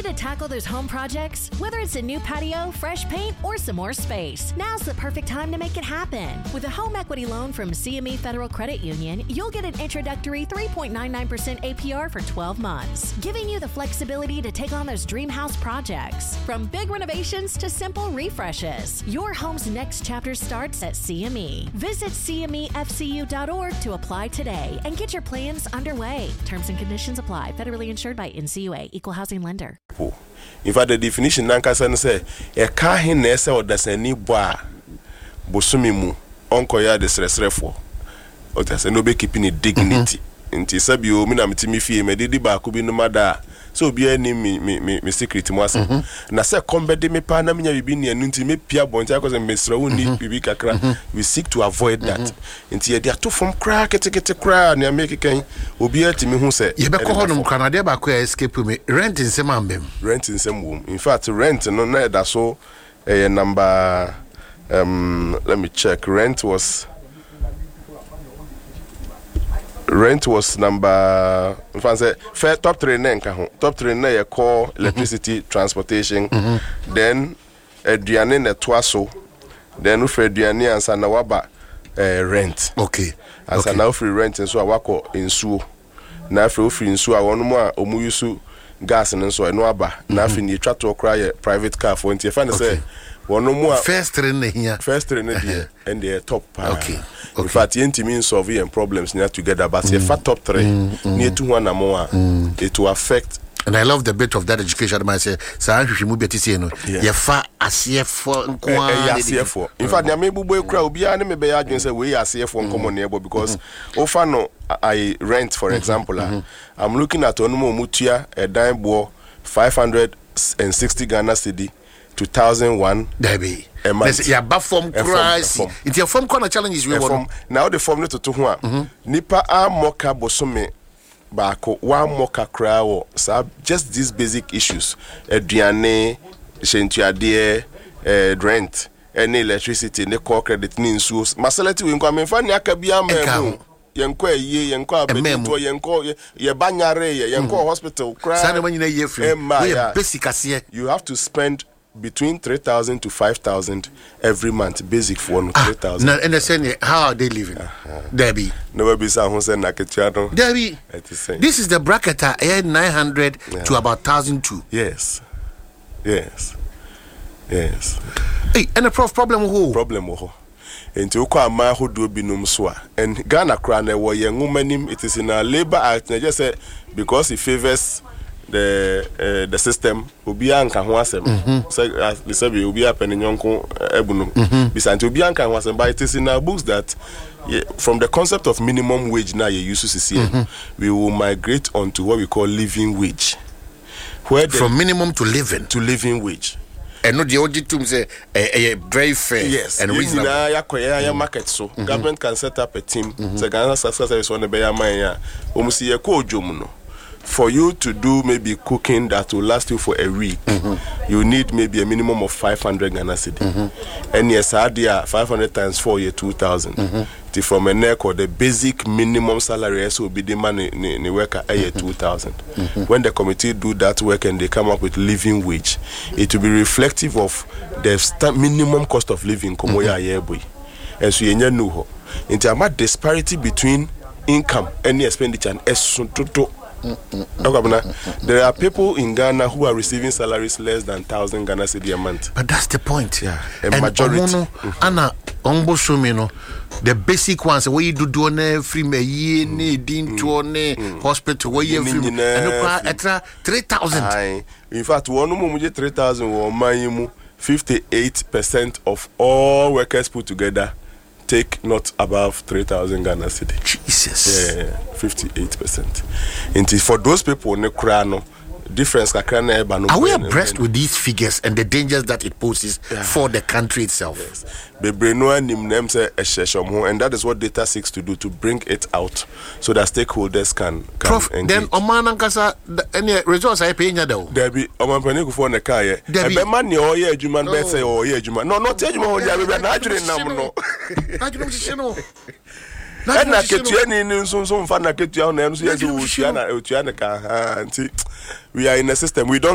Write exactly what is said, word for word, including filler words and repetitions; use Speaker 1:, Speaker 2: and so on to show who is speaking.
Speaker 1: Ready to tackle those home projects? Whether it's a new patio, fresh paint, or some more space, now's the perfect time to make it happen. With a home equity loan from C M E Federal Credit Union, you'll get an introductory three point nine nine percent A P R for twelve months, giving you the flexibility to take on those dream house projects. From big renovations to simple refreshes, your home's next chapter starts at C M E. Visit C M E F C U dot org to apply today and get your plans underway. Terms and conditions apply. Federally insured by N C U A, Equal Housing Lender.
Speaker 2: In fact, the definition nankasa no say e ka he na ese odasani bo a bosumi mu onko ya de sresrefo otase no be keeping dignity nti sabi o mi na metimi fie me didi ba ko bi no mada so obi ani mi mi mi secret mu ase na say kombede me pa na menya bibi ne anu nti me pia bonta ko se mesra woni bibi kakra we seek to avoid that nti e dia to from crack ketekete crack na make kan obi atimi hu se
Speaker 3: ye be ko honum kanade ba ko escape me rent nsem ambem
Speaker 2: rent nsem wom in fact rent no na da so eh number um let me check rent was Rent was number in fact first top three na nka ho top three na ye call electricity mm-hmm. transportation mm-hmm. then aduane na toaso then ufre aduane ansa na waba uh, rent
Speaker 3: okay
Speaker 2: ansa
Speaker 3: okay.
Speaker 2: na ufre rent nso awako nsuo na afre ufre nsuo a wono mu a omu yusu gas nso eno aba mm-hmm. na afre ni twa to kra ye private car for nti fa na say wono mu a
Speaker 3: first three na here
Speaker 2: first three na there and the top uh,
Speaker 3: okay okay.
Speaker 2: In fact, yenti mean solving problems near together, but mm. if top three mm. near two one more, mm. it will affect.
Speaker 3: And I love the bit of that education. I say, "So I should move to see no. You fa asif for
Speaker 2: asif for. In fact, there may be boy crowd. Be any maybe I say we asif for common neighbor because often no I rent for example. Mm-hmm. I'm looking at onumo mutia a dime bo five hundred and sixty Ghana cedi to thousand one.
Speaker 3: Debbie.
Speaker 2: Let's
Speaker 3: yeah, but from Christ. It's your form corner challenges we want.
Speaker 2: Now the form to to one. Nipa a moka bosome bako wa moka krawo. So just these basic issues. Aduane, shentuade, rent, any electricity, ne call credit ni nsuo. Masalati we nko amfa ni akabia memu. Yenko ye yenko abeto yenko ye banyare ye yenko hospital cry.
Speaker 3: Sane when you ye free. We basic asiye.
Speaker 2: You have to spend between three thousand to five thousand every month, basic for one three thousand.
Speaker 3: Ah, and saying how are they living? Uh-huh. Debbie.
Speaker 2: No, be someone saying naketiano.
Speaker 3: Debbie. This is the bracket at nine hundred yeah. to about thousand two.
Speaker 2: Yes, yes, yes.
Speaker 3: Hey, and the prof problem who?
Speaker 2: Problem who? Enti ukwa ama who do binum swa. And Ghana krane wo ye ngumanim. It is in a labor act. I just say because it favors the uh, the system obi anka ho asem say the say obi apene nyonko ebunu bisanti obi anka ho asem, but it is in our books that yeah, from the concept of minimum wage now you use to see we will migrate on to what we call living wage, where
Speaker 3: from minimum to living
Speaker 2: to living wage.
Speaker 3: And not the auditum say a very fair
Speaker 2: yes
Speaker 3: and reasonable.
Speaker 2: Mm. Market so mm-hmm. government can set up a team. Mm-hmm. So Ghana success is one be ya man ya omusi ye ko ojomu. For you to do maybe cooking that will last you for a week, mm-hmm. you need maybe a minimum of five hundred Ghana cedi. Mm-hmm. And yes, idea five hundred times four year two thousand. Mm-hmm. From a neck or the basic minimum salary will be the money ni worker a year two thousand. Mm-hmm. When the committee do that work and they come up with living wage, it will be reflective of the st- minimum cost of living. Mm-hmm. And so you know, in terms of disparity between income and expenditure and esuntuto. There are people in Ghana who are receiving salaries less than thousand Ghana cedi a month.
Speaker 3: But that's the point.
Speaker 2: Yeah, a
Speaker 3: and
Speaker 2: majority.
Speaker 3: Mm-hmm. Anna, ombo shomino, the basic ones where you do do free me ye ne din to hospital where you free and extra three thousand.
Speaker 2: In fact, one mumuje three thousand or mayimu fifty-eight percent of all workers put together take not above three thousand Ghana cedi.
Speaker 3: Jesus.
Speaker 2: Yeah, fifty-eight percent. And for those people, ne krano difference.
Speaker 3: Are we abreast with these figures and the dangers that it poses yeah. for the country itself?
Speaker 2: Yes. And that is what data seeks to do, to bring it out so that stakeholders can, can
Speaker 3: Prof,
Speaker 2: engage.
Speaker 3: Then Oman Ankasa, any results I pay you though?
Speaker 2: There be Oman Penny for the car. There be money or yeah, Juman Betsy or yeah, Juman. No, not Juman. Yeah, we are not and na ketua ni nso nso mfa na ketua na nso yesu utua na utua na ka ha nti we are in a system we don't